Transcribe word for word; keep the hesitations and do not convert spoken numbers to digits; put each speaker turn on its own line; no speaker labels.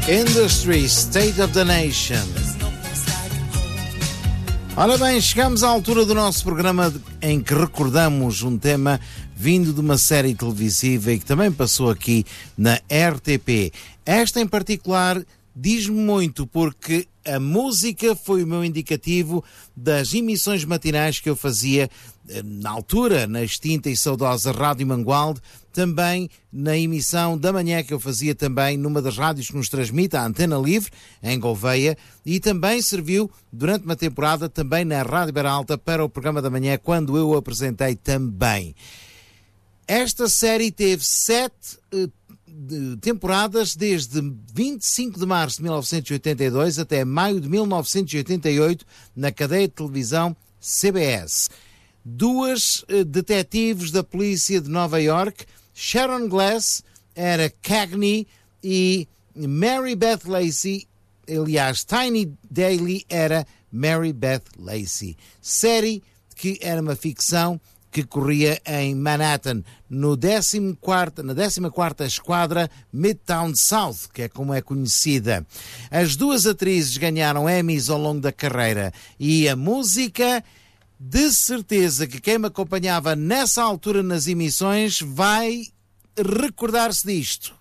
Industry, State of the Nation. Ora bem, chegamos à altura do nosso programa em que recordamos um tema vindo de uma série televisiva e que também passou aqui na R T P. Esta em particular diz-me muito porque a música foi o meu indicativo das emissões matinais que eu fazia na altura, na extinta e saudosa Rádio Mangualde, também na emissão da manhã que eu fazia também numa das rádios que nos transmite, a Antena Livre, em Gouveia, e também serviu durante uma temporada também na Rádio Beralta para o programa da manhã, quando eu o apresentei também. Esta série teve sete uh, temporadas, desde vinte e cinco de março de mil novecentos e oitenta e dois até maio de mil novecentos e oitenta e oito, na cadeia de televisão C B S. Duas uh, detetives da polícia de Nova York, Sharon Glass era Cagney e Mary Beth Lacey, aliás, Tiny Daly era Mary Beth Lacey. Série que era uma ficção que corria em Manhattan, no décimo quarto, na décima quarta Esquadra Midtown South, que é como é conhecida. As duas atrizes ganharam Emmys ao longo da carreira e a música, de certeza que quem me acompanhava nessa altura nas emissões vai recordar-se disto.